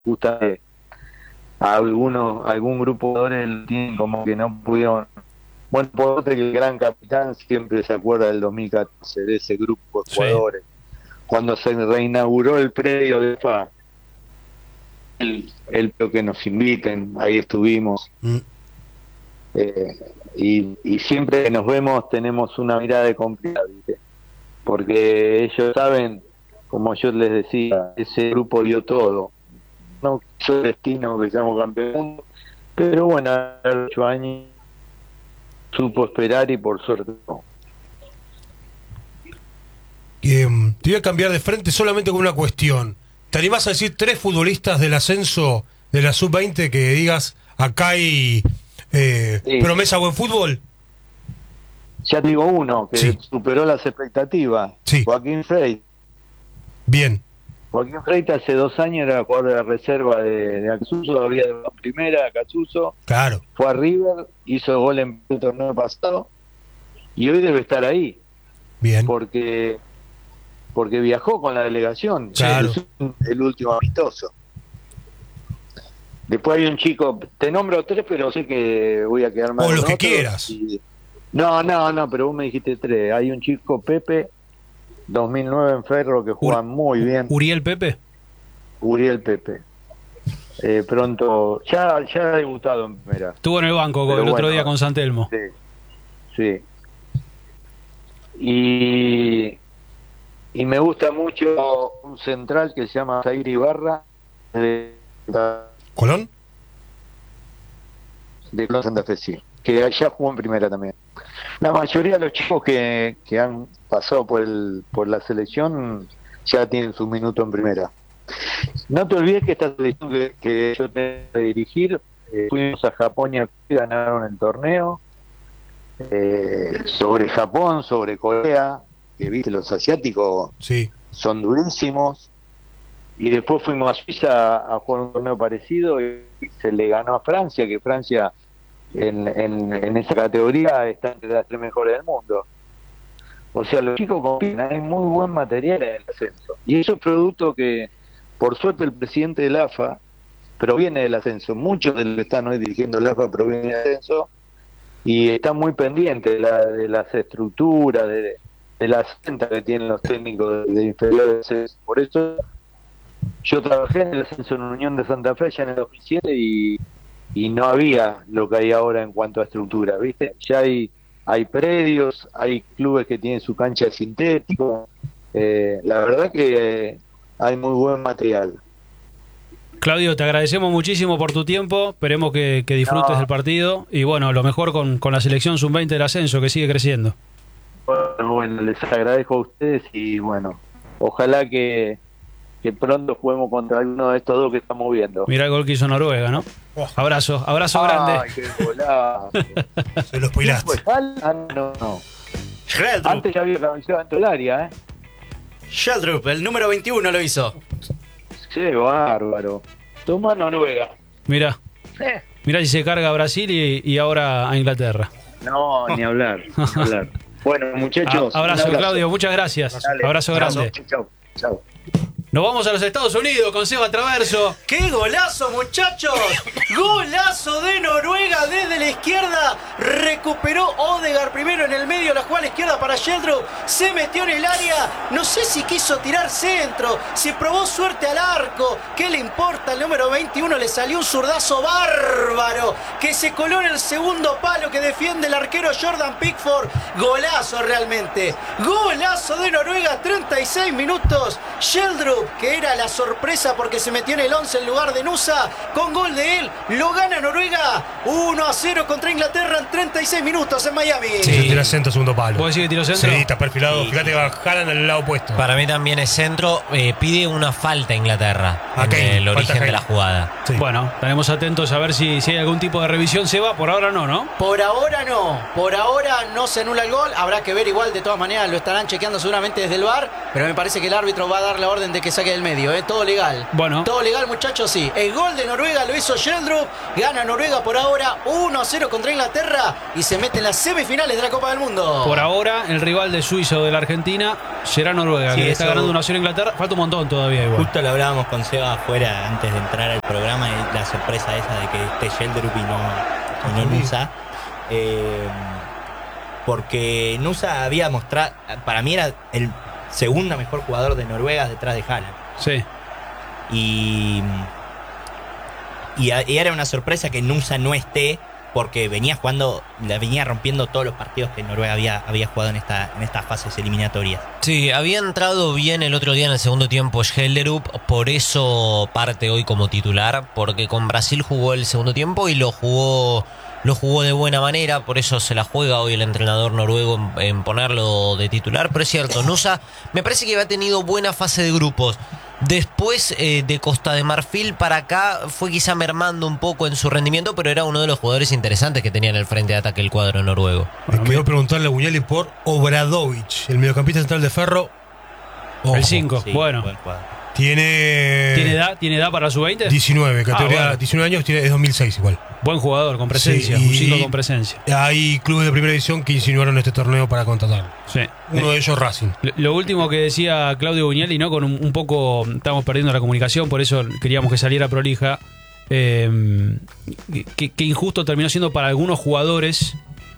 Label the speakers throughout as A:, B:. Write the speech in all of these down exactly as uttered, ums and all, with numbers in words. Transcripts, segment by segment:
A: justamente algunos, algún grupo de jugadores tienen como que no pudieron. Bueno, por otro que el gran capitán siempre se acuerda del dos mil catorce, de ese grupo de jugadores. Sí. Cuando se reinauguró el predio de F A, el, el que nos inviten, ahí estuvimos. Mm. Eh, y, y siempre que nos vemos tenemos una mirada de confianza, ¿viste? Porque ellos saben, como yo les decía, ese grupo dio todo. No quiso el destino que seamos campeón, pero bueno, a los ocho años supo esperar y por suerte no.
B: Eh, te voy a cambiar de frente solamente con una cuestión. ¿Te animás a decir tres futbolistas del ascenso de la sub veinte que digas acá hay eh, sí. promesa buen fútbol?
A: Ya te digo uno que sí. superó las expectativas.
B: Sí.
A: Joaquín Frey.
B: Bien.
A: Joaquín Frey hace dos años era jugador de la reserva de, de Acasuso, había de la primera de Acasuso.
B: Claro.
A: Fue a River, hizo gol en el torneo pasado y hoy debe estar ahí.
B: Bien.
A: Porque porque viajó con la delegación.
B: Claro.
A: Es el último amistoso. Después hay un chico, te nombro tres, pero sé que voy a quedar mal.
B: O los que quieras.
A: Y... No, no, no, pero vos me dijiste tres. Hay un chico, Pepe, dos mil nueve en Ferro, que juega Ur muy bien.
C: ¿Uriel Pepe?
A: Uriel Pepe. Eh, pronto, ya, ya ha debutado en primera.
C: Estuvo en el banco el bueno, otro día con San Telmo.
A: Sí, sí. Y, y me gusta mucho un central que se llama Zair Ibarra. De,
B: ¿Colón?
A: De Colón Santa Fe, sí. Que allá jugó en primera también. La mayoría de los chicos que, que han pasado por el por la selección ya tienen su minuto en primera. No te olvides que esta selección que, que yo tengo que dirigir, eh, fuimos a Japón y ganaron el torneo. Eh, sobre Japón, sobre Corea, que viste, los asiáticos
B: sí.
A: son durísimos. Y después fuimos a Suiza a jugar un torneo parecido y se le ganó a Francia, que Francia en, en, en esa categoría está entre las tres mejores del mundo. O sea, los chicos compiten, hay muy buen material en el ascenso. Y eso es producto que, por suerte, el presidente del A F A proviene del ascenso. Muchos de los que están hoy dirigiendo el A F A provienen del ascenso y está muy pendiente de, la, de las estructuras, de, de las ventas que tienen los técnicos de, de inferiores. Por eso yo trabajé en el ascenso en Unión de Santa Fe ya en el dos mil siete y, y no había lo que hay ahora en cuanto a estructura, ¿viste? Ya hay hay predios, hay clubes que tienen su cancha de sintético. Eh, la verdad que eh, hay muy buen material.
C: Claudio, te agradecemos muchísimo por tu tiempo, esperemos que, que disfrutes no. del partido y bueno, lo mejor con, con la selección sub veinte del ascenso que sigue creciendo.
A: Bueno, bueno, les agradezco a ustedes y bueno, ojalá que, que pronto juguemos contra alguno de estos dos que estamos viendo.
C: Mirá el gol que hizo Noruega, ¿no? Oh. Abrazo, abrazo
A: Ay,
C: grande.
A: Ay, qué golazo.
B: Se los pilaste.
A: Ah, no, no. Antes ya había cabeceado dentro del área, ¿eh?
D: Sheldrup, el número veintiuno lo hizo.
A: Sí, bárbaro. Toma Noruega.
C: Mirá. Eh. Mirá si se carga a Brasil y, y ahora a Inglaterra.
A: No, ni hablar, ni hablar. Bueno, muchachos.
C: A, abrazo, abrazo, Claudio, muchas gracias. Dale, abrazo grande.
A: Chau, chau.
C: Nos vamos a los Estados Unidos con Seba Traverso.
D: ¡Qué golazo, muchachos! ¡Golazo de Noruega desde la izquierda! Recuperó Odegaard primero en el medio, la jugada a la izquierda para Sheldrup. Se metió en el área. No sé si quiso tirar centro, si probó suerte al arco. ¿Qué le importa? El número veintiuno le salió un zurdazo bárbaro que se coló en el segundo palo que defiende el arquero Jordan Pickford. Golazo realmente. Golazo de Noruega, treinta y seis minutos. Sheldrup, que era la sorpresa porque se metió en el once en lugar de Nusa, con gol de él, lo gana Noruega uno a cero contra Inglaterra en treinta y seis minutos en Miami.
B: Sí, tira centro, segundo palo.
C: ¿Puedo decir que tiró centro?
B: Sí, está perfilado,
D: sí.
B: Fíjate que va Haaland al lado opuesto.
E: Para mí también es centro, eh, pide una falta a Inglaterra
B: a
E: en
B: Kane,
E: el origen
B: falta
E: de la jugada.
C: Sí. Bueno, estaremos atentos a ver si, si hay algún tipo de revisión. Se va, por ahora no, ¿no?
D: Por ahora no, por ahora no se anula el gol, habrá que ver igual, de todas maneras lo estarán chequeando seguramente desde el V A R, pero me parece que el árbitro va a dar la orden de que que saque del medio, ¿eh? Todo legal.
C: Bueno.
D: Todo legal, muchachos, sí. El gol de Noruega lo hizo Sheldrup. Gana Noruega por ahora uno a cero contra Inglaterra y se mete en las semifinales de la Copa del Mundo.
C: Por ahora, el rival de Suiza o de la Argentina será Noruega,
E: Sí,
C: que le
E: eso-
C: está ganando uno a cero a Inglaterra. Falta un montón todavía igual.
F: Justo lo hablábamos con Seba afuera antes de entrar al programa y la sorpresa esa de que esté Sheldrup y no, y no Nusa. Eh, porque Nusa había mostrado, para mí era el segundo mejor jugador de Noruega detrás de Haaland.
C: Sí.
F: Y, y, a- y era una sorpresa que Nusa no esté porque venía jugando, la venía rompiendo todos los partidos que Noruega había, había jugado en, esta, en estas fases eliminatorias.
E: Sí, había entrado bien el otro día en el segundo tiempo Schelderup, por eso parte hoy como titular, porque con Brasil jugó el segundo tiempo y lo jugó lo jugó de buena manera, por eso se la juega hoy el entrenador noruego en, en ponerlo de titular. Pero es cierto, Nusa me parece que había tenido buena fase de grupos. Después eh, de Costa de Marfil para acá fue quizá mermando un poco en su rendimiento, pero era uno de los jugadores interesantes que tenía en el frente de ataque el cuadro noruego.
B: Me quedó preguntarle a Buñueli por Obradovic, el mediocampista central de Ferro. Ojo,
C: El cinco,
F: Sí,
C: bueno.
F: buen jugador.
B: Tiene,
C: ¿Tiene edad, ¿Tiene edad para su veinte?
B: diecinueve, categoría
C: Ah, bueno.
B: diecinueve años, tiene, es dos mil seis igual.
C: Buen jugador, con presencia.
B: Sí,
C: un
B: y-
C: cinco con presencia.
B: Hay clubes de primera división que insinuaron este torneo para contratarlo.
C: Sí.
B: Uno de ellos Racing.
C: Lo- Lo último que decía Claudio Buñueli, ¿no? Con un, un poco, estamos perdiendo la comunicación, por eso queríamos que saliera prolija. Eh, que, que injusto terminó siendo para algunos jugadores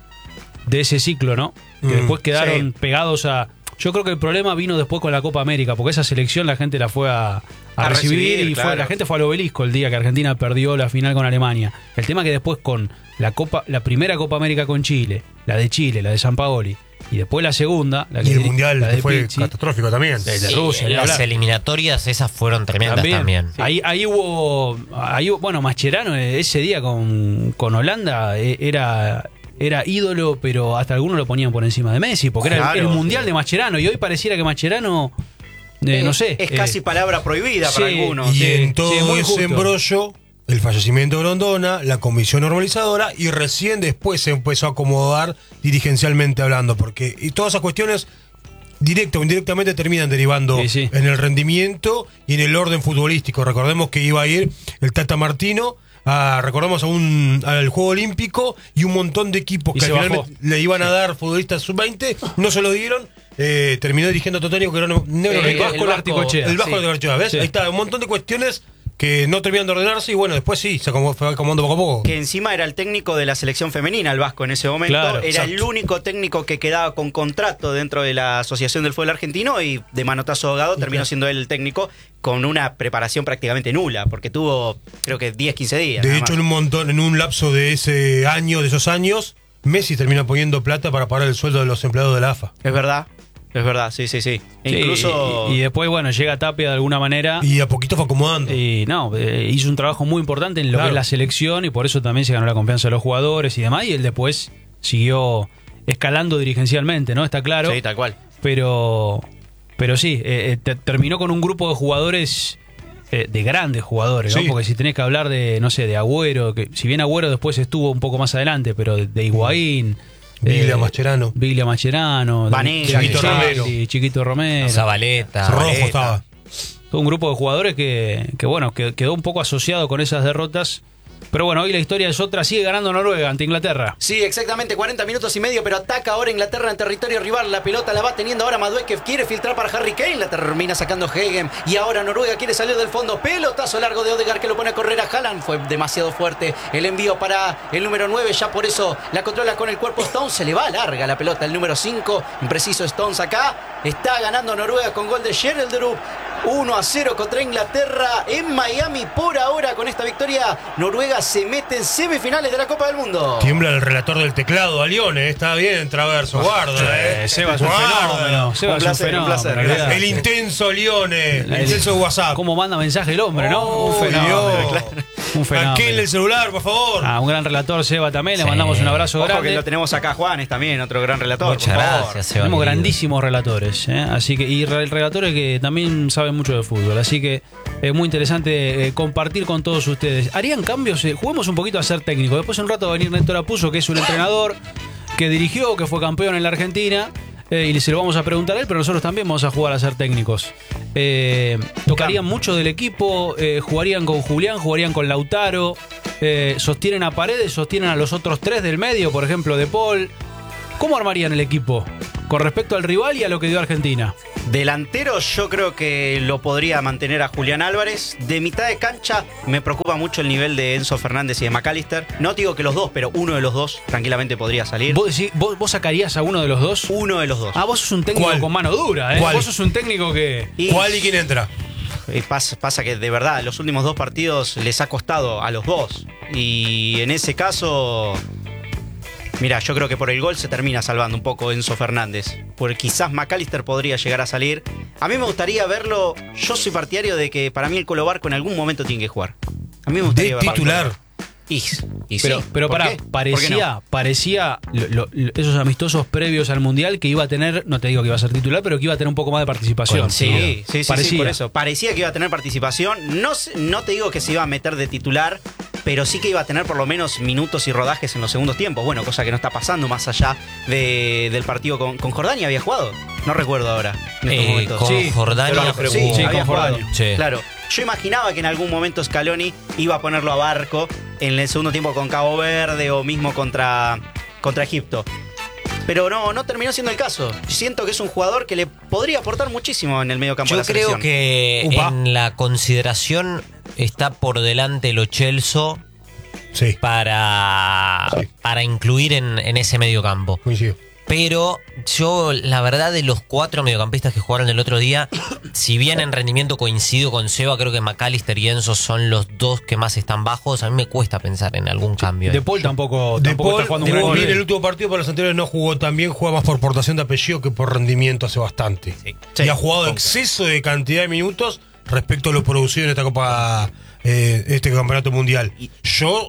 C: de ese ciclo, ¿no? Que
B: Mm,
C: después quedaron
D: sí.
C: pegados a... Yo creo que el problema vino después con la Copa América, porque esa selección la gente la fue a, a
D: A
C: recibir,
D: recibir,
C: y fue,
D: claro.
C: la gente fue al obelisco el día que Argentina perdió la final con Alemania. El tema que después con la Copa, la primera Copa América con Chile, la de Chile, la de Sampaoli, y después la segunda, la
B: Y
C: que
B: el
C: diri-
B: mundial
C: la de
B: que fue
C: Pizzi,
B: catastrófico también.
C: el de
E: Sí,
C: Rusia, ni
E: las
C: hablar.
E: eliminatorias esas fueron tremendas también.
C: Ahí, ahí hubo, ahí hubo- bueno, Mascherano eh, ese día con, con Holanda eh, era, era ídolo, pero hasta algunos lo ponían por encima de Messi, porque era el- el,
D: Claro,
C: mundial
D: sí.
C: de Mascherano, y hoy pareciera que Mascherano, eh, no sé.
D: Es
C: eh,
D: casi palabra prohibida para
C: sí,
D: algunos.
B: Y
C: sí,
B: en todo
C: sí, muy
B: ese
C: justo.
B: embrollo, el fallecimiento de Grondona, la comisión normalizadora, y recién después se empezó a acomodar dirigencialmente hablando, porque y todas esas cuestiones directa o indirectamente terminan derivando
C: Sí, sí.
B: en el rendimiento y en el orden futbolístico. Recordemos que iba a ir el Tata Martino, a, recordamos a un, al Juego Olímpico, y un montón de equipos
C: Y
B: que
C: se
B: al final
C: bajó.
B: le iban a dar futbolistas sub veinte, no se lo dieron. Eh, terminó dirigiendo Totonio, que era no, no,
C: Eh,
B: no,
C: el Vasco Larticochea.
B: el Vasco
C: Sí.
B: de Garchea, ¿ves?
C: Sí.
B: Ahí está, un montón de cuestiones que no terminan de ordenarse y bueno, después sí, se acomodó, fue acomodando poco a poco.
D: Que encima era el técnico de la selección femenina, el Vasco, en ese momento.
C: Claro,
D: era el
B: exacto.
D: único técnico que quedaba con contrato dentro de la Asociación del Fútbol Argentino y de manotazo ahogado terminó siendo él el técnico con una preparación prácticamente nula, porque tuvo, creo que diez, quince días.
B: De
D: nada
B: hecho,
D: más.
B: en un montón, en un lapso de ese año, de esos años, Messi termina poniendo plata para pagar el sueldo de los empleados de la A F A.
D: Es verdad, es verdad, sí, sí, sí. E
C: Sí,
D: incluso...
C: y, y después, bueno, llega Tapia de alguna manera.
B: Y a poquito fue acomodando.
C: Y no, eh, hizo un trabajo muy importante en lo
B: Claro.
C: que es la selección y por eso también se ganó la confianza de los jugadores y demás. Y él después siguió escalando dirigencialmente, ¿no? Está claro.
D: Sí, tal cual.
C: Pero, pero sí, eh, eh, te- terminó con un grupo de jugadores, eh, de grandes jugadores, ¿no?
B: Sí.
C: Porque si tenés que hablar de, no sé, de Agüero, que si bien Agüero después estuvo un poco más adelante, pero de, de Higuaín.
B: Viglia Mascherano.
C: Viglia Mascherano.
D: Vanega,
C: Chiquito
B: Chiquito
C: Romero.
B: Romero.
C: Chiquito Romero.
E: Zabaleta.
B: Rojo
D: Zabaleta.
B: estaba.
C: Todo un grupo de jugadores que, que bueno, que quedó un poco asociado con esas derrotas. Pero bueno, hoy la historia es otra. Sigue ganando Noruega ante Inglaterra.
D: Sí, exactamente, cuarenta minutos y medio, pero ataca ahora Inglaterra en territorio rival. La pelota la va teniendo ahora Madueke, quiere filtrar para Harry Kane, la termina sacando Hegen. Y ahora Noruega quiere salir del fondo. Pelotazo largo de Odegaard que lo pone a correr a Haaland. Fue demasiado fuerte el envío para el número nueve. Ya por eso la controla con el cuerpo Stones. Se le va larga la pelota. El número cinco, impreciso Stones acá. Está ganando Noruega con gol de Sheldrup. uno a cero contra Inglaterra en Miami. Por ahora, con esta victoria, Noruega se mete en semifinales de la Copa del Mundo.
B: Tiembla el relator del teclado, a Lione, está bien, Traverso, guarda, eh.
C: Seba es un
B: Guarda.
C: fenómeno. Seba
D: Un
C: es
D: placer, un
C: fenómeno,
D: placer.
C: en realidad.
B: El intenso Lione, el intenso WhatsApp.
C: ¿Cómo manda mensaje el hombre, no?
B: Oh,
C: Un fenómeno.
B: Dios.
C: claro. Un fenómeno.
B: Aquel el celular, por favor.
C: Ah, un gran relator, Seba también. Le
E: Sí.
C: mandamos un abrazo
D: Ojo que
C: grande.
D: lo tenemos acá, Juanes también, otro gran relator.
E: Muchas
D: por favor.
E: gracias, Seba.
C: Tenemos
E: querido.
C: grandísimos relatores, ¿eh? Así que y re- relatores que también saben mucho de fútbol, así que es muy interesante eh, compartir con todos ustedes. ¿Harían cambios? Eh, juguemos un poquito a ser técnico. Después un rato va a venir Néstor Apuso, que es un entrenador que dirigió, que fue campeón en la Argentina. Eh, y se lo vamos a preguntar a él, pero nosotros también vamos a jugar a ser técnicos. Eh, ¿Tocarían mucho del equipo? Eh, ¿Jugarían con Julián? ¿Jugarían con Lautaro? Eh, ¿Sostienen a Paredes? ¿Sostienen a los otros tres del medio? Por ejemplo, De Paul. ¿Cómo armarían el equipo con respecto al rival y a lo que dio Argentina?
D: Delantero yo creo que lo podría mantener a Julián Álvarez. De mitad de cancha me preocupa mucho el nivel de Enzo Fernández y de McAllister. No digo que los dos, pero uno de los dos tranquilamente podría salir.
C: ¿Vos, decís, vos, vos sacarías a uno de los dos?
D: Uno de los dos.
C: Ah, vos sos un técnico
B: ¿Cuál?
C: con mano dura, ¿eh?
B: ¿Cuál?
C: Vos sos un técnico que...
D: Y-
B: ¿Cuál y quién entra?
D: Eh, pasa, pasa que de verdad los últimos dos partidos les ha costado a los dos. Y en ese caso... Mira, yo creo que por el gol se termina salvando un poco Enzo Fernández. Porque quizás McAllister podría llegar a salir. A mí me gustaría verlo. Yo soy partidario de que para mí el Colo Barco en algún momento tiene que jugar. A mí me gustaría
B: De
D: verlo.
B: titular.
D: Y, y
C: Pero,
D: sí,
C: pero
D: ¿por
C: pará,
D: qué? ¿Por qué
C: parecía,
D: no?
C: parecía lo- lo- lo- esos amistosos previos al Mundial que iba a tener, no te digo que iba a ser titular, pero que iba a tener un poco más de participación.
E: Coincido.
D: Sí, sí, sí,
C: Parecía.
D: sí, por eso. Parecía que iba a tener participación. No, sé- no te digo que se iba a meter de titular, pero sí que iba a tener por lo menos minutos y rodajes en los segundos tiempos. Bueno, cosa que no está pasando más allá de- del partido con, con Jordania. ¿Había jugado? No recuerdo ahora. En estos
E: Eh,
D: momentos.
E: con
C: Sí,
E: Jordania
C: pero-
D: Sí,
E: jugó.
C: sí,
D: había
C: con
D: jugado.
C: Jordania.
E: Sí.
D: Claro. Yo imaginaba que en algún momento Scaloni iba a ponerlo a Barco en el segundo tiempo con Cabo Verde o mismo contra, contra Egipto. Pero no, no terminó siendo el caso. Siento que es un jugador que le podría aportar muchísimo en el medio campo de
E: Yo
D: la
E: creo
D: selección.
E: que
B: Upa.
E: en la consideración está por delante Lo Celso
B: Sí,
E: para,
B: Sí.
E: para incluir en, en ese medio campo.
B: coincido.
E: Pero yo, la verdad, de los cuatro mediocampistas que jugaron el otro día, si bien en rendimiento coincido con Seba, creo que McAllister y Enzo son los dos que más están bajos. A mí me cuesta pensar en algún cambio.
C: De Paul tampoco,
B: De
C: tampoco
B: Paul,
C: está jugando
B: de
C: un gran
B: Paul bien
C: nivel.
B: el último partido, pero los anteriores no jugó tan bien, juega más por portación de apellido que por rendimiento hace bastante.
F: Sí.
B: Y ha jugado exceso de cantidad de minutos respecto a lo producido en esta Copa, eh, este Campeonato Mundial. Yo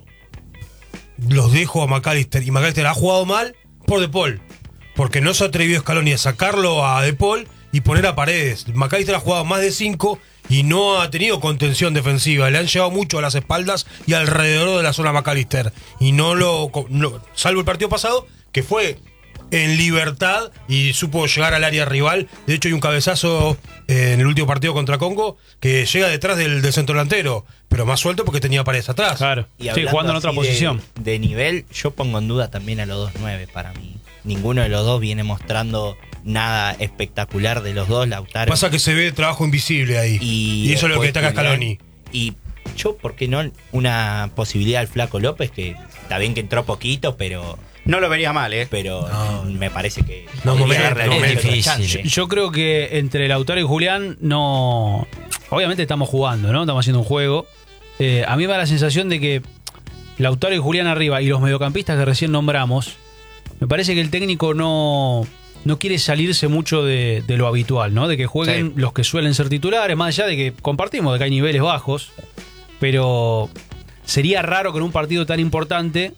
B: los dejo a McAllister, y McAllister ha jugado mal por De Paul, porque no se atrevió Scaloni a sacarlo a De Paul y poner a Paredes. McAllister ha jugado más de cinco y no ha tenido contención defensiva. Le han llevado mucho a las espaldas y alrededor de la zona McAllister. Y no lo. No, salvo el partido pasado, que fue en libertad y supo llegar al área rival. De hecho, hay un cabezazo eh, en el último partido contra Congo que llega detrás del, del centro delantero, pero más suelto porque tenía Paredes atrás.
C: Claro.
F: Y
C: Sí,
F: hablando
C: jugando en otra
F: así de-
C: posición.
F: De, nivel, yo pongo en duda también a los dos nueve para mí. Ninguno de los dos viene mostrando nada espectacular de los dos, Lautaro.
B: Pasa que se ve trabajo invisible ahí.
F: Y,
B: Y, eso es lo que
F: después
B: destaca
F: Julián.
B: Scaloni.
F: Y yo, ¿por qué no una posibilidad al Flaco López? Que está bien que entró poquito, pero
D: No lo vería mal, ¿eh?
F: pero
B: No.
F: me parece que
B: No,
F: podría
B: momento,
F: darle
B: momento.
F: otra
E: Es
F: chance.
E: difícil.
C: Yo creo que entre Lautaro y Julián no... Obviamente estamos jugando, ¿no? Estamos haciendo un juego. Eh, a mí me da la sensación de que Lautaro y Julián arriba y los mediocampistas que recién nombramos, me parece que el técnico no, no quiere salirse mucho de, de lo habitual, ¿no? De que jueguen
D: Sí.
C: los que suelen ser titulares, más allá de que compartimos de que hay niveles bajos, pero sería raro que en un partido tan importante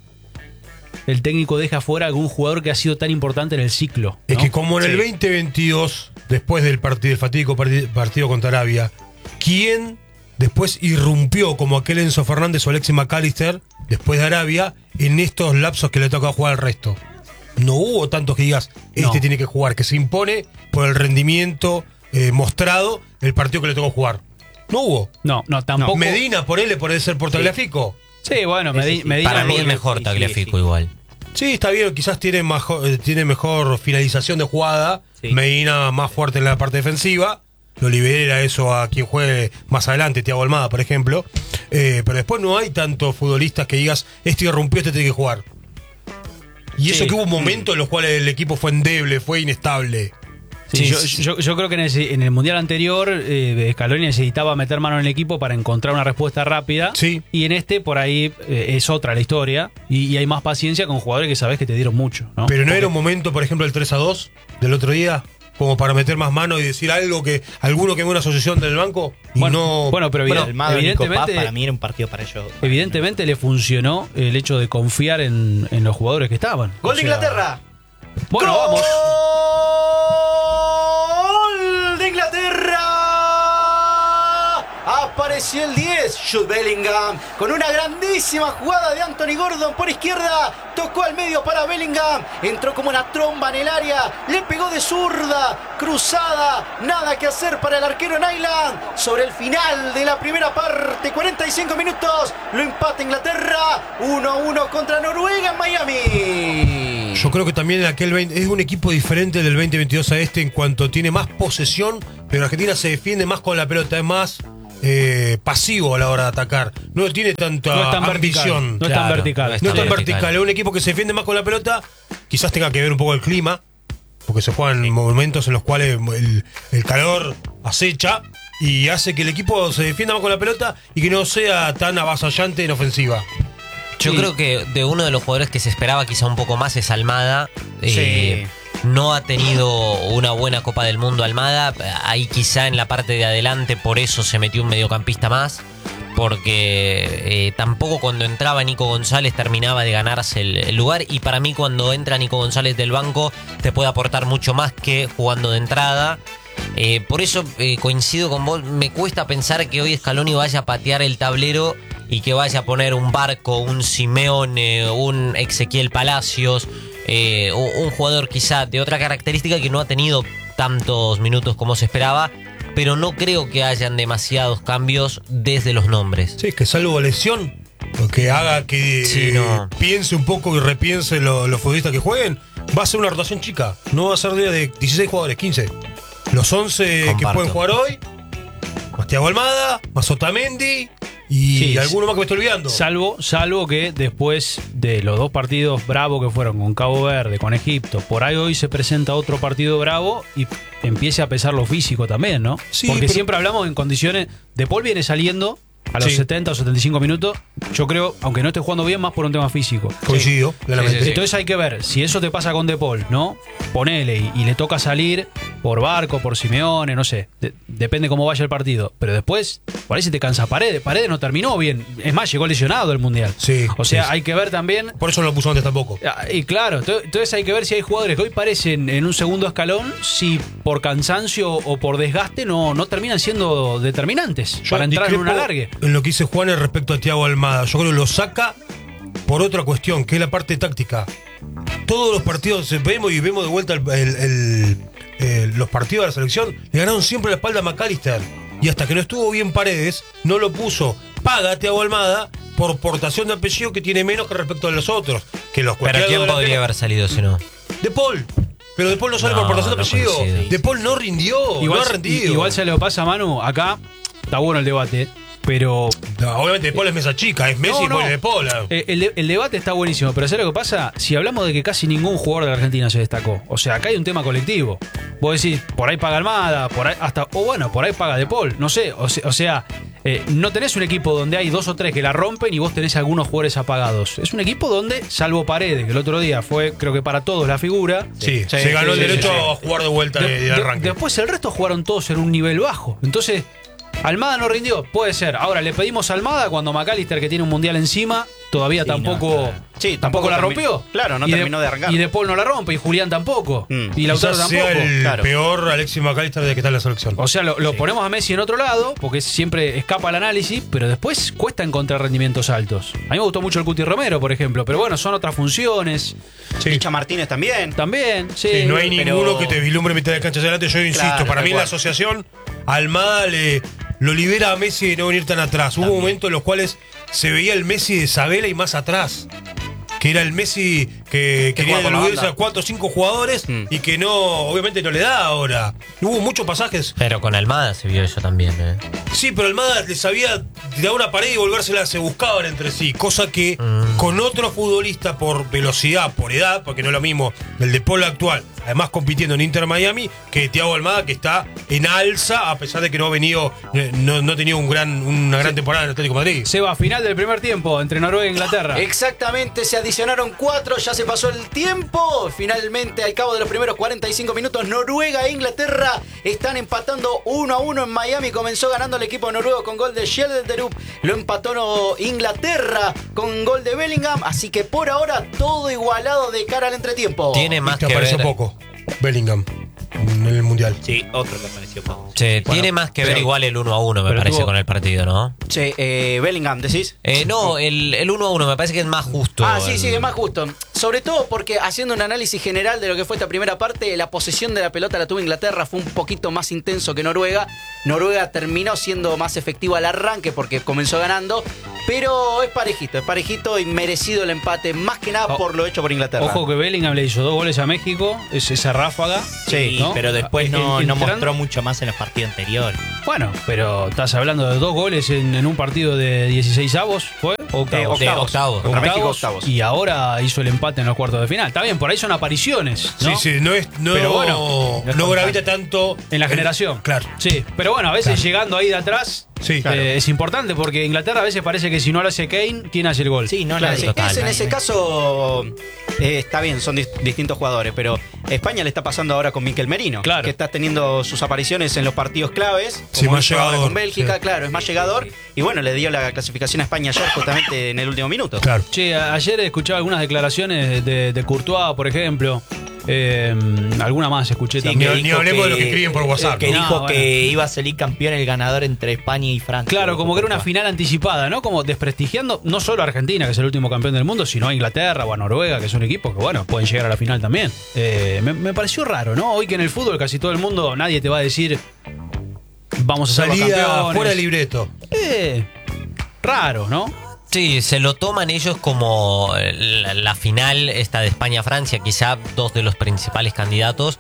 C: el técnico deje afuera a algún jugador que ha sido tan importante en el ciclo.
B: Es
C: ¿no?
B: que como en el
D: Sí.
B: veinte veintidós, después del partido, el fatídico parti- partido contra Arabia, ¿quién después irrumpió como aquel Enzo Fernández o Alexis McAllister, después de Arabia, en estos lapsos que le toca jugar al resto? No hubo tantos que digas, este
C: No.
B: tiene que jugar, que se impone por el rendimiento eh, mostrado el partido que le tocó jugar. No hubo.
C: No, no, tampoco.
B: Medina, por él, por él ser por Tagliafico.
C: Sí, bueno,
F: Ese
C: Medi-
F: sí.
C: Medina.
E: Para mí
C: porque-
E: el mejor
F: sí,
E: Tagliafico
F: sí.
E: igual.
B: Sí, está bien, quizás tiene mejor, eh, tiene mejor finalización de jugada.
F: Sí.
B: Medina más fuerte en la parte defensiva. Lo libera eso a quien juegue más adelante, Thiago Almada, por ejemplo. Eh, pero después no hay tantos futbolistas que digas, este irrumpió, este tiene que jugar. Y eso
C: Sí.
B: que hubo momentos en los cuales el equipo fue endeble, fue inestable.
C: Sí,
E: Sí,
C: yo,
E: sí.
C: yo- yo creo que en, ese- en el mundial anterior eh, Scaloni necesitaba meter mano en el equipo para encontrar una respuesta rápida.
B: Sí.
C: Y en este, por ahí, eh, es otra la historia. Y, y hay más paciencia con jugadores que sabes que te dieron mucho. ¿no?
B: Pero no
C: Porque-
B: era un momento, por ejemplo, el tres a dos del otro día, como para meter más mano y decir algo que alguno que ve una asociación del banco y
C: Bueno,
B: no.
C: bueno, pero
F: Bueno,
C: eviden-
F: Almada, Nico Paz,
C: evidentemente,
F: para mí era un partido para ellos.
C: evidentemente le funcionó el hecho de confiar en, en los jugadores que estaban.
D: Gol
C: O
D: de
C: sea,
D: Inglaterra.
C: Bueno,
D: ¡Gol
C: vamos.
D: de Inglaterra! apareció el diez, Jude Bellingham, con una grandísima jugada de Anthony Gordon por izquierda, tocó al medio para Bellingham, entró como una tromba en el área, le pegó de zurda, cruzada, nada que hacer para el arquero Nyland. Sobre el final de la primera parte, cuarenta y cinco minutos, lo empata Inglaterra, uno a uno contra Noruega en Miami.
B: Yo creo que también en aquel veinte, es un equipo diferente del veinte veintidós a este en cuanto tiene más posesión, pero Argentina se defiende más con la pelota, es más eh, pasivo a la hora de atacar. No tiene tanta
C: no es tan
B: ambición.
C: Vertical, no es tan vertical.
B: No es tan vertical. Es un equipo que se defiende más con la pelota, quizás tenga que ver un poco el clima, porque se juegan sí. momentos en los cuales el, el calor acecha y hace que el equipo se defienda más con la pelota y que no sea tan avasallante en ofensiva.
E: Yo sí. creo que de uno de los jugadores que se esperaba quizá un poco más es Almada. Eh, sí. No ha tenido una buena Copa del Mundo Almada. Ahí quizá en la parte de adelante por eso se metió un mediocampista más. Porque eh, tampoco cuando entraba Nico González terminaba de ganarse el, el lugar. Y para mí cuando entra Nico González del banco te puede aportar mucho más que jugando de entrada. Eh, por eso eh, coincido con vos. Me cuesta pensar que hoy Scaloni vaya a patear el tablero y que vaya a poner un Barco, un Simeone, un Ezequiel Palacios, eh, un jugador quizá de otra característica que no ha tenido tantos minutos como se esperaba, pero no creo que hayan demasiados cambios desde los nombres.
B: Sí, que salvo lesión, que haga que
E: sí, no.
B: piense un poco y repiense lo, los futbolistas que jueguen, va a ser una rotación chica, no va a ser de dieciséis jugadores, quince. Los once Comparto. Que pueden jugar hoy, más Thiago Almada, más Otamendi y sí, alguno más que me estoy olvidando.
C: Salvo, salvo que después de los dos partidos bravos que fueron con Cabo Verde, con Egipto, por ahí hoy se presenta otro partido bravo y empiece a pesar lo físico también, ¿no?
B: Sí,
C: porque
B: pero...
C: siempre hablamos en condiciones. De Paul viene saliendo a los sí. setenta o setenta y cinco minutos, yo creo, aunque no esté jugando bien, más por un tema físico.
B: Coincido,
C: sí. Sí, sí, sí. Entonces hay que ver, si eso te pasa con De Paul, ¿no? Ponele y, y le toca salir por Barco, por Simeone, no sé. De, depende cómo vaya el partido. Pero después, por ahí se te cansa Paredes. Paredes no terminó bien. Es más, llegó lesionado el Mundial.
B: Sí.
C: O sea,
B: sí.
C: hay que ver también.
B: Por eso no lo puso antes tampoco.
C: Y claro, entonces hay que ver si hay jugadores que hoy parecen en un segundo escalón, si por cansancio o por desgaste no, no terminan siendo determinantes Yo para entrar en un alargue.
B: En lo que dice Juan respecto a Thiago Almada, yo creo que lo saca por otra cuestión, que es la parte táctica. Todos los partidos vemos y vemos de vuelta el, el, el, el, los partidos de la selección, le ganaron siempre la espalda a McAllister. Y hasta que no estuvo bien Paredes, no lo puso. Paga Thiago Almada por portación de apellido que tiene menos que respecto a los otros. Que los
E: Pero ¿quién podría que... haber salido si no?
B: De Paul. Pero De Paul no sale no, por portación de apellido. No De Paul no rindió,
C: igual,
B: no ha rendido.
C: Igual se lo pasa a Manu, acá está bueno el debate. Pero.
B: No, obviamente De Paul es mesa chica, es Messi no, no. y De Paul.
C: El, de, el debate está buenísimo, pero ¿sabes lo que pasa? Si hablamos de que casi ningún jugador de la Argentina se destacó, o sea, acá hay un tema colectivo. Vos decís, por ahí paga Almada, por ahí hasta, o bueno, por ahí paga De Paul, no sé, o, o sea, eh, no tenés un equipo donde hay dos o tres que la rompen y vos tenés algunos jugadores apagados. Es un equipo donde, salvo Paredes, que el otro día fue, creo que para todos la figura.
B: Sí, sí se ganó sí, el derecho sí, sí. a jugar de vuelta de, de arranque.
C: De, después el resto jugaron todos en un nivel bajo. Entonces. Almada no rindió, puede ser. Ahora le pedimos a Almada cuando McAllister, que tiene un mundial encima, todavía sí, tampoco,
D: no, claro. sí, tampoco,
C: tampoco la rompió.
D: Claro, no
C: y
D: terminó
C: de,
D: de arrancar.
C: Y De Paul no la rompe, y Julián tampoco. Mm. Y Lautaro
B: Quizás
C: tampoco.
B: Sea el
C: claro.
B: peor Alexis McAllister de que está en la selección.
C: O sea, lo, lo
B: sí.
C: ponemos a Messi en otro lado, porque siempre escapa el análisis, pero después cuesta encontrar rendimientos altos. A mí me gustó mucho el Cuti Romero, por ejemplo, pero bueno, son otras funciones.
D: Sí. Licha Martínez también.
C: También, sí.
B: sí no hay
C: pero...
B: ninguno que te vislumbre mitad de cancha hacia adelante. Yo insisto, claro, para mí en la asociación, Almada le... lo libera a Messi de no venir tan atrás. También. Hubo momentos en los cuales se veía el Messi de Sabela y más atrás. Que era el Messi que quería diluirse a cuatro o cinco jugadores mm. y que no, obviamente no le da ahora. Hubo muchos pasajes.
E: Pero con Almada se vio eso también, ¿eh?
B: Sí, pero Almada le sabía tirar una pared y volvérsela, se buscaban entre sí. Cosa que mm. con otro futbolista por velocidad, por edad, porque no es lo mismo el de Paul actual, además compitiendo en Inter Miami, que Thiago Almada, que está en alza, a pesar de que no ha venido, no, no ha tenido un gran, una gran sí. temporada en el Atlético de Madrid.
C: Se va, final del primer tiempo entre Noruega e Inglaterra.
D: Exactamente, se adicionaron cuatro, ya se pasó el tiempo. Finalmente, al cabo de los primeros cuarenta y cinco minutos, Noruega e Inglaterra están empatando uno a uno en Miami. Comenzó ganando el equipo noruego con gol de Schjelderup. Lo empató no Inglaterra con gol de Bellingham. Así que por ahora todo igualado de cara al entretiempo.
E: Tiene más que
B: aparece
E: ver.
B: poco Bellingham. en el Mundial.
F: Sí, otro que apareció poco.
E: Sí,
C: Bueno,
E: tiene más que ver
C: pero-
E: igual el uno a uno, me
C: pero
E: parece,
C: tuvo-
E: con el partido, ¿no?
D: Che, eh, Bellingham, ¿decís?
E: Eh, no, el, el uno a uno me parece que es más justo.
D: Ah, sí,
E: el-
D: sí, es más justo. Sobre todo porque haciendo un análisis general de lo que fue esta primera parte, la posesión de la pelota la tuvo Inglaterra, fue un poquito más intenso que Noruega. Noruega terminó siendo más efectivo al arranque porque comenzó ganando, pero es parejito, es parejito y merecido el empate, más que nada
C: Oh.
D: por lo hecho por Inglaterra.
C: Ojo que Bellingham le hizo dos goles a México, es esa ráfaga.
F: Sí,
C: ¿no?
F: pero después no,
C: En-
F: no
C: entrando-
F: mostró mucho más en los partidos anteriores.
C: Bueno, pero estás hablando de dos goles en, en un partido de dieciséis avos, ¿fue? O octavos.
D: Eh, octavos.
E: octavos.
D: Contra México, octavos.
C: Y ahora hizo el empate en los cuartos de final. Está bien, por ahí son apariciones, ¿no?
B: Sí, sí, no es. No,
C: Pero bueno,
B: no gravita tanto.
C: En la generación.
B: Claro.
C: Sí, pero bueno, a veces
B: Claro.
C: llegando ahí de atrás
B: Sí,
C: eh,
B: claro.
C: es importante porque Inglaterra a veces parece que si no lo hace Kane, ¿quién hace el gol?
F: Sí, no,
D: Claro,
F: nadie.
D: sí.
E: total.
D: Es en ese caso eh, está bien, son dis- distintos jugadores, pero España le está pasando ahora con Mikel Merino,
C: Claro.
D: que está teniendo sus apariciones en los partidos claves,
B: Sí,
D: como
B: más
D: hizo ahora
B: llegador,
D: con Bélgica,
B: sí.
D: claro, es más llegador, y bueno, le dio la clasificación a España ayer justamente en el último minuto.
B: Claro.
C: Che, a- ayer escuchaba algunas declaraciones de, de Courtois, por ejemplo. Eh, alguna más escuché
F: Sí,
C: también.
B: Ni-
F: que
B: ni
F: dijo
B: hablemos de
F: que-
B: lo que escriben por WhatsApp,
F: Que
C: ¿no?
F: dijo
C: No, bueno.
F: que iba a salir campeón el ganador entre España y Francia.
C: Claro, como que era una
F: Courtois.
C: final anticipada, ¿no? Como desprestigiando no solo a Argentina, que es el último campeón del mundo, sino a Inglaterra o a Noruega, que son equipos que, bueno, pueden llegar a la final también. Eh, me, me pareció raro, ¿no? Hoy que en el fútbol casi todo el mundo, nadie te va a decir vamos a ser los
B: Salía
C: campeones.
B: fuera del libreto.
C: Eh, raro, ¿no?
E: Sí, se lo toman ellos como la, la final esta de España-Francia, quizá dos de los principales candidatos,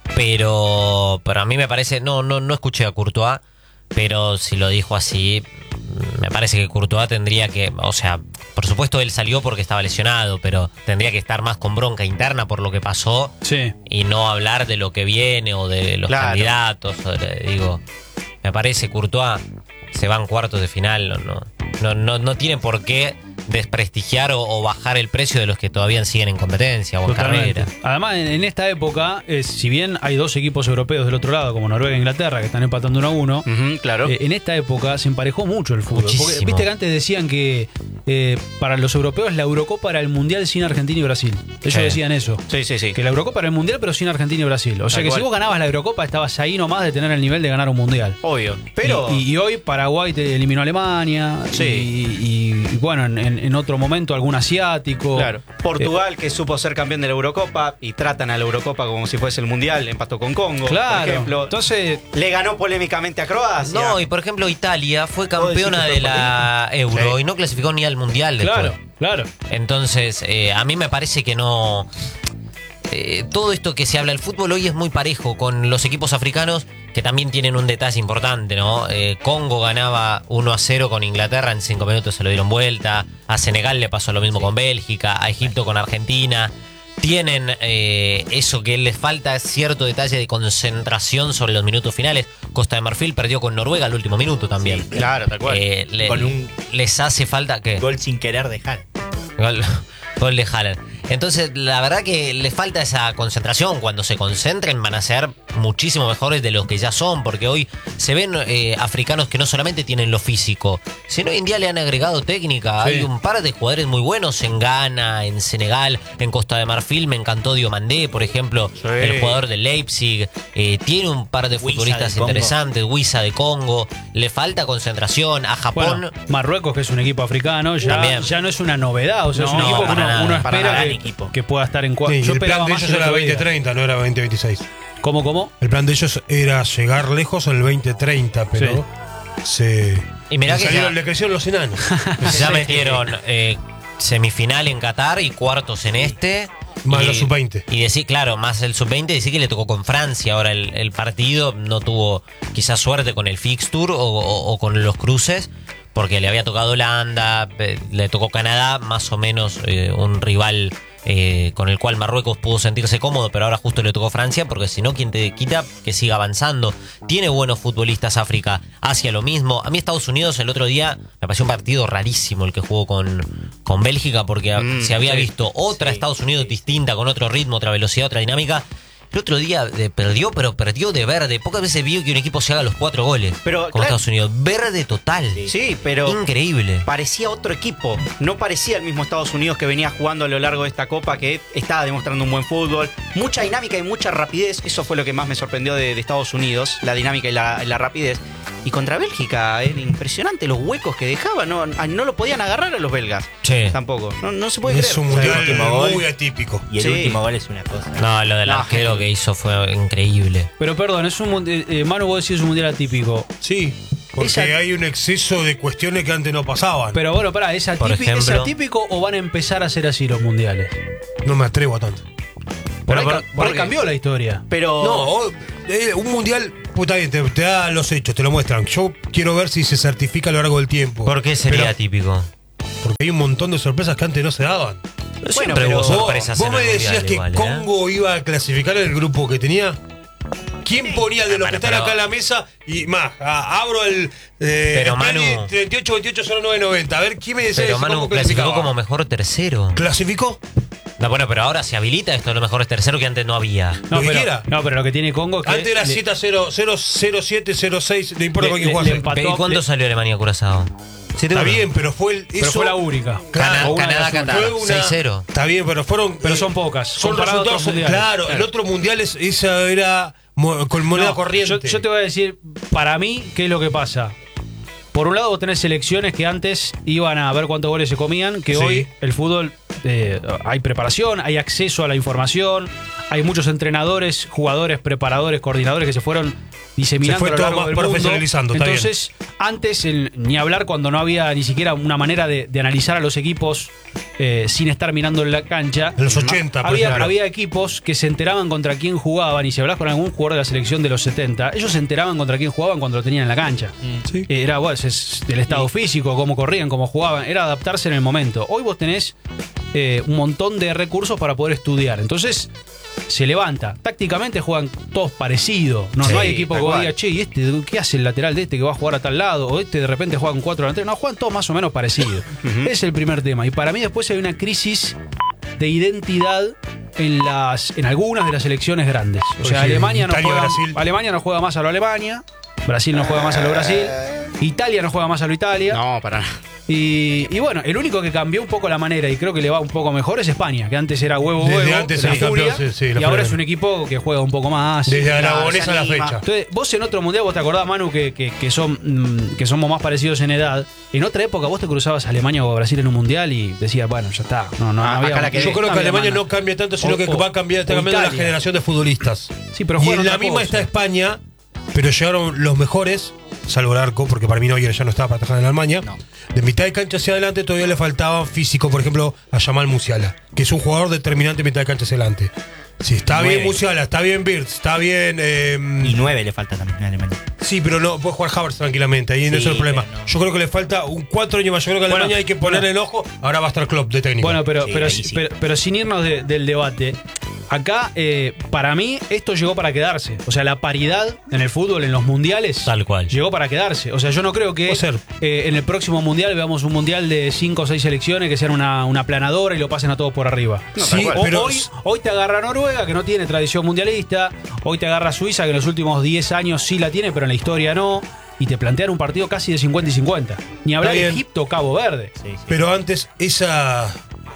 E: pero, pero a mí me parece, no, no, no escuché a Courtois, pero si lo dijo así, me parece que Courtois tendría que, o sea, por supuesto él salió porque estaba lesionado, pero tendría que estar más con bronca interna por lo que pasó
C: Sí.
E: y no hablar de lo que viene o de los
D: Claro.
E: candidatos. o de- digo, me parece Courtois se va en cuartos de final, no, no, no, no, no tiene por qué desprestigiar o, o bajar el precio de los que todavía siguen en competencia o en
C: Totalmente.
E: carrera.
C: Además, en, en esta época, eh, si bien hay dos equipos europeos del otro lado, como Noruega e Inglaterra, que están empatando uno a uno,
D: Ujú, claro.
C: eh, en esta época se emparejó mucho el fútbol. Porque,
E: Muchísimo.
C: viste que antes decían que eh, para los europeos la Eurocopa era el Mundial sin Argentina y Brasil. Ellos
E: Sí.
C: decían eso.
D: sí, sí, sí.
C: Que la Eurocopa era el Mundial, pero sin Argentina y Brasil. O sea
D: Tal
C: que
D: cual.
C: si vos ganabas la Eurocopa, estabas ahí nomás de tener el nivel de ganar un Mundial.
D: Obvio. Pero.
C: Y, y- y hoy Paraguay te eliminó a Alemania.
D: Sí.
C: Y, y- y bueno, en, en- en otro momento algún asiático.
D: Claro. Portugal, que supo ser campeón de la Eurocopa y tratan a la Eurocopa como si fuese el Mundial, empató con Congo,
C: Claro.
D: por ejemplo.
C: Entonces,
D: Le ganó polémicamente a Croacia.
E: No, y por ejemplo Italia fue
F: ¿Puedo decir
E: campeona
F: que
E: de
F: fue
E: la Euro
D: Sí.
E: y no clasificó ni al Mundial después.
C: claro, claro.
E: Entonces, eh, a mí me parece que no... eh, todo esto que se habla del fútbol hoy es muy parejo con los equipos africanos que también tienen un detalle importante, ¿no? Eh, Congo ganaba uno a cero con Inglaterra, en cinco minutos se lo dieron vuelta. A Senegal le pasó lo mismo con Bélgica, a Egipto con Argentina. Tienen eh, eso que les falta, es cierto detalle de concentración sobre los minutos finales. Costa de Marfil perdió con Noruega al último minuto también.
D: Sí, claro, tal cual.
E: Eh, le-
F: Con un-
E: les hace falta que
F: Gol sin querer dejar.
E: Gol, gol de Haaland. Entonces, la verdad que les falta esa concentración. Cuando se concentren van a ser muchísimo mejores de los que ya son, porque hoy se ven eh, africanos que no solamente tienen lo físico, sino hoy en día le han agregado técnica.
C: Sí.
E: Hay un par de jugadores muy buenos en Ghana, en Senegal, en Costa de Marfil. Me encantó Diomandé, por ejemplo,
D: Sí.
E: el jugador de Leipzig. Eh, tiene un par de
F: Wissa
E: futbolistas
F: de Congo.
E: interesantes. Wissa de Congo. Le falta concentración. A Japón...
C: Bueno, Marruecos, que es un equipo africano, ya,
E: También.
C: ya no es una novedad. O sea, es un
D: No,
C: equipo que
E: para
C: uno,
E: nada,
C: uno
F: para
C: espera
F: nada,
C: que,
F: gran equipo.
C: que pueda estar en
B: Sí,
C: cuarto.
B: y
C: Yo
B: el plan
C: esperaba
B: de
C: más
B: ellos
C: el
B: era
C: otro día.
B: veinte treinta, no era veinte veintiséis.
C: ¿Cómo, cómo?
B: El plan de ellos era llegar lejos al veinte treinta, pero se.
E: Y mirá
B: le
E: que
B: salieron-
E: ya-
B: le crecieron los enanos.
E: Ya metieron eh, semifinal en Qatar y cuartos en este.
B: Más
E: y,
B: los sub veinte.
E: Y decir, claro, más el sub veinte, decir que le tocó con Francia. Ahora el, el partido no tuvo quizás suerte con el fixture o, o- o con los cruces, porque le había tocado Holanda, eh, le tocó Canadá, más o menos eh, un rival eh, con el cual Marruecos pudo sentirse cómodo, pero ahora justo le tocó Francia, porque si no, quien te quita que siga avanzando. Tiene buenos futbolistas África, Asia lo mismo. A mí Estados Unidos el otro día me pareció un partido rarísimo el que jugó con, con Bélgica, porque
D: Mm,
E: se había
D: sí,
E: visto otra
F: sí,
E: Estados Unidos
F: sí.
E: distinta, con otro ritmo, otra velocidad, otra dinámica. El otro día de, perdió, pero perdió de verde. Pocas veces vio que un equipo se haga los cuatro goles.
D: Pero,
E: como
D: claro,
E: Estados Unidos. Verde total.
D: Sí, pero
E: increíble.
D: Parecía otro equipo. No parecía el mismo Estados Unidos que venía jugando a lo largo de esta Copa, que estaba demostrando un buen fútbol. Mucha dinámica y mucha rapidez. Eso fue lo que más me sorprendió de, de Estados Unidos. La dinámica y la, la rapidez. Y contra Bélgica, era impresionante los huecos que dejaban. No, no lo podían agarrar a los belgas.
E: Sí.
D: Tampoco. No, no se puede
B: Es
D: creer.
B: un mundial
F: El último gol.
B: muy atípico.
F: Y el
D: Sí.
F: último gol es una cosa.
E: No, lo del
D: No,
E: arquero
D: genial.
E: que hizo fue increíble.
C: Pero perdón, es un mundi- eh, Manu, vos decís es un mundial atípico.
B: Sí, porque
C: Esa-
B: hay un exceso de cuestiones que antes no pasaban.
C: Pero bueno, pará, ¿es
E: Por
C: atípico, ¿es
E: ejemplo-
C: atípico o van a empezar a ser así los mundiales?
B: No me atrevo a tanto.
C: Por, ahí,
E: por-
C: ca- por ahí
B: porque-
C: cambió la historia.
D: Pero.
B: No, o- eh, un mundial, pues está bien, te, te da los hechos, te lo muestran. Yo quiero ver si se certifica a lo largo del tiempo.
E: ¿Por qué sería
B: Pero-
E: atípico?
B: Porque hay un montón de sorpresas que antes no se daban.
E: Pero
D: Bueno,
E: siempre
D: pero
E: hubo
B: Vos,
E: sorpresas
B: vos
E: en
B: me
E: el
B: decías
E: mundial
B: que
E: igual, ¿eh?
B: Congo iba a clasificar en el grupo que tenía. ¿Quién ponía de los
E: pero-
B: que están
E: pero-
B: acá en la mesa? Y más, a- abro el. Eh,
E: Pero,
B: Spenny
E: Manu-
B: treinta y ocho veintiocho cero nueve noventa. A ver, ¿quién me decía
E: Pero
B: si
E: Manu
B: Congo
E: clasificó
B: clasificaba?
E: como mejor tercero.
B: ¿Clasificó?
E: No, bueno, pero ahora se habilita esto de los mejores terceros que antes no había.
B: Lo que
C: pero,
B: quiera.
C: no, pero lo que tiene Congo es que
B: Antes era
C: le-
B: siete a cero, cero, cero, siete, cero, seis, no importa
C: Le-
B: con quién
C: le-
B: jugase.
C: le empató.
E: ¿Y cuándo
C: le-
E: salió Alemania Curazao?
B: Está bien, pero fue el.
C: pero
B: eso-
C: fue la única.
B: Claro,
C: O una de
E: Canadá,
C: las únicas.
E: Canadá.
B: Fue una-
E: seis cero.
B: Está bien, pero fueron.
C: Pero
B: eh,
C: son pocas.
B: Son
C: comparado a otros
B: resultados.
C: mundiales.
B: Claro, el otro mundial es, esa era mo- con moneda
C: No,
B: corriente.
C: Yo, yo te voy a decir, para mí, ¿qué es lo que pasa? Por un lado, vos tenés selecciones que antes iban a ver cuántos goles se comían, que
B: Sí.
C: hoy el fútbol eh, hay preparación, hay acceso a la información, hay muchos entrenadores, jugadores, preparadores, coordinadores que se fueron diseminando
B: Se fue
C: a lo
B: todo
C: largo
B: más
C: del mundo.
B: profesionalizando, está bien.
C: Entonces, antes el- ni hablar cuando no había ni siquiera una manera de, de analizar a los equipos eh, sin estar mirando en la cancha.
B: En los ochenta, por
C: había,
B: ejemplo.
C: había equipos que se enteraban contra quién jugaban, y si hablas con algún jugador de la selección de los setenta, ellos se enteraban contra quién jugaban cuando lo tenían en la cancha.
B: Sí.
C: Eh, Era bueno, es del estado físico, cómo corrían, cómo jugaban, era adaptarse en el momento. Hoy vos tenés eh, un montón de recursos para poder estudiar. Entonces, se levanta. Tácticamente juegan todos parecidos. No,
D: Sí,
C: no hay equipo que
D: tal
C: vos
D: cual.
C: digas, che, ¿y este qué hace el lateral de este que va a jugar a tal lado? O este de repente juega con cuatro delanteros. No, juegan todos más o menos parecidos. Ese es el primer tema. Y para mí después hay una crisis de identidad en las en algunas de las selecciones grandes. O
B: Por
C: sea,
B: ejemplo,
C: Alemania no
B: Italia,
C: juega,
B: Brasil.
C: Alemania no juega más a lo Alemania, Brasil no juega más a lo Brasil, Italia no juega más a lo Italia.
D: No, para nada.
C: Y, y bueno, el único que cambió un poco la manera y creo que le va un poco mejor es España, que antes era huevo
B: Desde
C: huevo,
B: antes
C: la
B: era campeón,
C: furia,
B: sí, sí, la
C: y ahora
B: furia.
C: es un equipo que juega un poco más.
B: Desde
D: Claro,
B: Aragonés a la
D: se anima.
B: fecha.
C: Entonces, vos en otro mundial, vos te acordás, Manu, que, que, que son, mm, que somos más parecidos en edad. En otra época vos te cruzabas a Alemania o a Brasil en un mundial y decías, bueno, ya está. No, no,
D: Ah,
C: no había,
D: acá la quedé.
B: Yo creo que
C: había
B: Alemania
C: mano.
B: no cambia tanto, sino
C: O-
B: que
C: o-
B: va a cambiar, está
C: o
B: cambiando la
C: Italia.
B: generación de futbolistas.
C: Sí, pero
B: y
C: juegan
B: en la
C: otra
B: misma
C: cosa.
B: está España, pero llegaron los mejores, salvo el arco, porque para mí Neuer ya no estaba para atajar en Alemania.
D: No.
B: De mitad de cancha hacia adelante todavía le faltaba físico, por ejemplo, a Jamal Musiala, que es un jugador determinante mitad de cancha hacia adelante. Si está
F: Nueve.
B: bien Musiala, está bien Wirtz, está bien... eh,
F: Y nueve le falta también a Alemania.
B: Sí, pero no puede jugar Havertz tranquilamente, ahí no
F: Sí,
B: es el problema.
F: pero no.
B: Yo creo que le falta un cuatro años más. Yo creo que a
C: Bueno,
B: Alemania hay que ponerle el ojo. Ahora va a estar Klopp de técnico.
C: Bueno, pero,
F: Sí,
C: pero,
F: ahí
C: si-
F: sí.
C: pero, pero sin irnos de- del debate, acá, eh, para mí, esto llegó para quedarse. O sea, la paridad en el fútbol, en los mundiales,
E: Tal cual.
C: llegó para quedarse. O sea, yo no creo que
B: Puede ser.
C: eh, en el próximo mundial veamos un mundial de cinco o seis selecciones que sean una, una planadora y lo pasen a todos por arriba.
B: No, Sí,
C: O-
B: pero-
C: hoy, hoy te agarra Noruega, que no tiene tradición mundialista. Hoy te agarra Suiza, que en los últimos diez años sí la tiene, pero en la historia no. Y te plantean un partido casi de cincuenta y cincuenta. Ni hablar
B: Está
C: de
B: bien.
C: Egipto, Cabo Verde.
F: Sí, sí.
B: Pero antes esa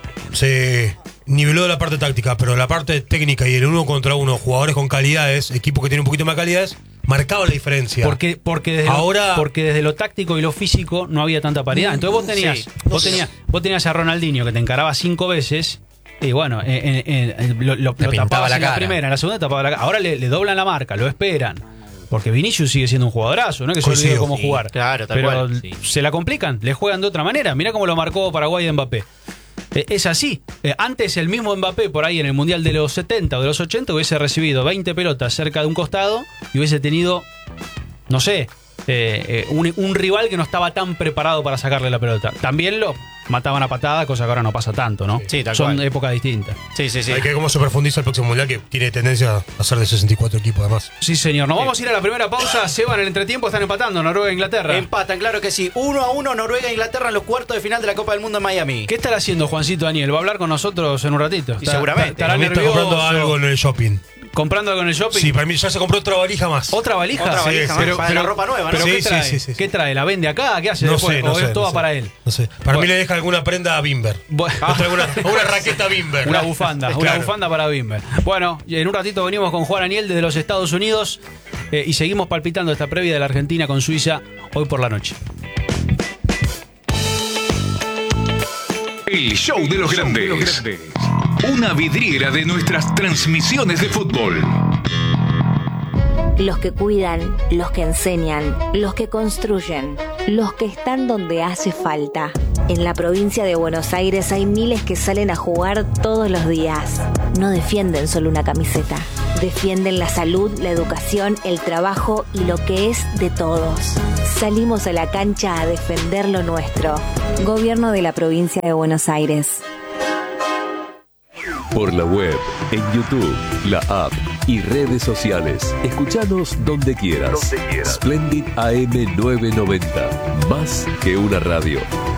B: se niveló de la parte táctica, pero la parte técnica y el uno contra uno, jugadores con calidades, equipos que tienen un poquito más calidades, marcaba la diferencia.
C: Porque, porque, desde
B: Ahora-
C: lo, porque desde lo táctico y lo físico no había tanta paridad. Entonces vos tenías,
D: Sí.
C: vos tenías, vos tenías a Ronaldinho que te encaraba cinco veces. Y bueno, eh, eh, eh, lo, lo-
E: Le
C: lo
E: pintaba
C: tapabas
E: la
C: en la
E: cara.
C: primera, en la segunda tapaba la cara. Ahora le, le doblan la marca, lo esperan. Porque Vinicius sigue siendo un jugadorazo, ¿no? Que se olvidó
B: Coincido.
C: cómo
F: Sí,
C: jugar.
D: claro, tal
C: Pero
D: cual,
F: sí.
C: se la complican, le juegan de otra manera. Mirá cómo lo marcó Paraguay de Mbappé. Eh, es así. Eh, antes el mismo Mbappé, por ahí en el Mundial de los setenta o de los ochenta, hubiese recibido veinte pelotas cerca de un costado y hubiese tenido, no sé, eh, eh, un, un rival que no estaba tan preparado para sacarle la pelota. También lo mataban a patada, cosa que ahora no pasa tanto, ¿no?
D: Sí, tal
C: Son
D: cual.
C: épocas distintas.
D: Sí, sí, sí.
B: Hay que ver cómo se profundiza el próximo mundial, que tiene tendencia a ser de sesenta y cuatro equipos además.
C: Sí, señor. Nos vamos a ir a la primera pausa. Seba, en el entretiempo están empatando Noruega e Inglaterra.
D: Empatan, claro que sí. Uno a uno Noruega e Inglaterra en los cuartos de final de la Copa del Mundo en Miami.
C: ¿Qué estará haciendo Juancito Daniel? ¿Va a hablar con nosotros en un ratito?
D: Y seguramente.
C: Estará
B: También está
C: nervioso.
B: comprando algo en el shopping.
C: comprando algo en el shopping.
B: Sí, para mí ya se compró otra valija más.
C: ¿Otra valija?
D: Otra
C: Sí,
D: valija,
C: sí,
D: más, para la ropa nueva, ¿no?
C: ¿Pero
B: Sí,
C: qué
B: sí,
C: trae?
B: sí, sí, sí.
C: ¿Qué trae? ¿La vende acá? ¿Qué hace
B: No
C: después?
B: sé, no
C: ¿O
B: sé.
C: es toda
B: no sé.
C: para él?
B: No sé. Para
C: Bueno.
B: mí le deja alguna prenda a Bimber.
C: Bueno.
B: Le trae una, una raqueta Bimber.
C: Una bufanda, una
B: Claro.
C: bufanda para Bimber. Bueno, y en un ratito venimos con Juan Aniel desde los Estados Unidos eh, y seguimos palpitando esta previa de la Argentina con Suiza hoy por la noche.
G: El show de los grandes. Una vidriera de nuestras transmisiones de fútbol.
H: Los que cuidan, los que enseñan, los que construyen, los que están donde hace falta. En la provincia de Buenos Aires hay miles que salen a jugar todos los días. No defienden solo una camiseta. Defienden la salud, la educación, el trabajo y lo que es de todos. Salimos a la cancha a defender lo nuestro. Gobierno de la provincia de Buenos Aires.
I: Por la web, en YouTube, la app y redes sociales. Escuchanos donde quieras. Donde quieras. Splendid A M novecientos noventa. Más que una radio.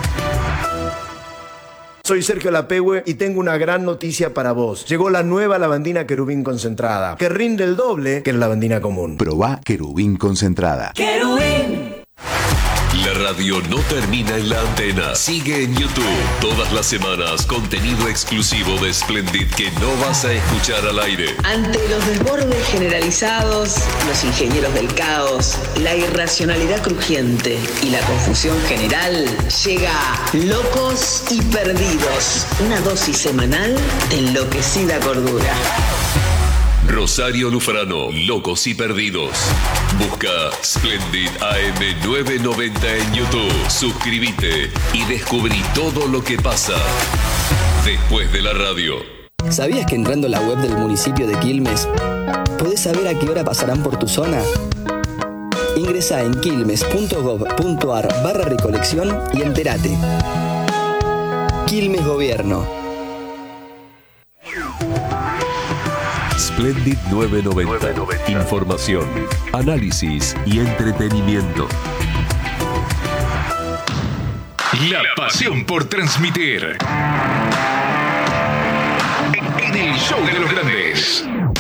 J: Soy Sergio Lapehue y tengo una gran noticia para vos. Llegó la nueva lavandina Querubín concentrada, que rinde el doble que la lavandina común.
K: Probá Querubín concentrada.
H: ¡Querubín!
I: La radio no termina en la antena. Sigue en YouTube. Todas las semanas, contenido exclusivo de Splendid que no vas a escuchar al aire.
L: Ante los desbordes generalizados, los ingenieros del caos, la irracionalidad crujiente y la confusión general, llega Locos y Perdidos, una dosis semanal de enloquecida cordura.
I: Rosario Lufrano, Locos y Perdidos. Busca Splendid A M novecientos noventa en YouTube. Suscríbete y descubrí todo lo que pasa después de la radio.
M: ¿Sabías que entrando a la web del municipio de Quilmes podés saber a qué hora pasarán por tu zona? Ingresá en quilmes.gov.ar barra recolección y entérate. Quilmes Gobierno.
I: Splendid novecientos noventa. Información, análisis y entretenimiento.
G: La pasión por transmitir. En el show de los grandes.